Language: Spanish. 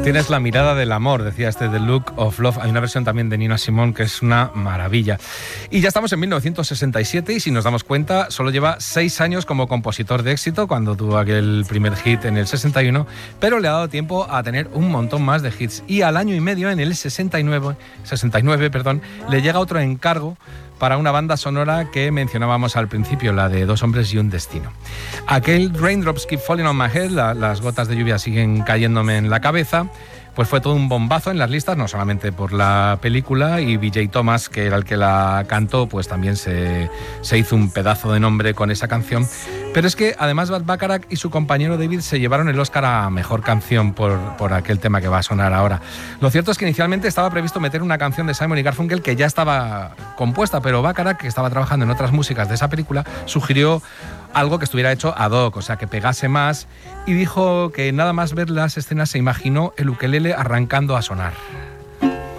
Tienes la mirada del amor, decía The Look of Love. Hay una versión también de Nina Simone que es una maravilla. Y ya estamos en 1967 y si nos damos cuenta, solo lleva 6 años como compositor de éxito, cuando tuvo aquel primer hit en el 61, pero le ha dado tiempo a tener un montón más de hits. Y al año y medio, en el 69, le llega otro encargo para una banda sonora que mencionábamos al principio, la de Dos hombres y un destino. Aquel Raindrops Keep Falling on My Head, las gotas de lluvia siguen cayéndome en la cabeza, pues fue todo un bombazo en las listas, no solamente por la película, y B.J. Thomas, que era el que la cantó, pues también se hizo un pedazo de nombre con esa canción. Pero es que además Burt Bacharach y su compañero David se llevaron el Oscar a Mejor Canción por aquel tema que va a sonar ahora. Lo cierto es que inicialmente estaba previsto meter una canción de Simon y Garfunkel que ya estaba compuesta, pero Bacharach, que estaba trabajando en otras músicas de esa película, sugirió algo que estuviera hecho ad hoc, o sea, que pegase más, y dijo que nada más ver las escenas se imaginó el ukelele arrancando a sonar.